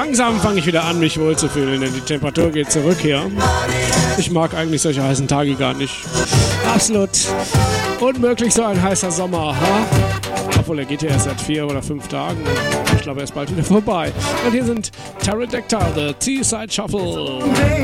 Langsam fange ich wieder an, mich wohlzufühlen, denn die Temperatur geht zurück hier. Ich mag eigentlich solche heißen Tage gar nicht. Absolut unmöglich so ein heißer Sommer. Ha? Obwohl, er geht ja erst seit 4 oder 5 Tagen. Ich glaube, er ist bald wieder vorbei. Und hier sind Pterodactyl, The Seaside Shuffle.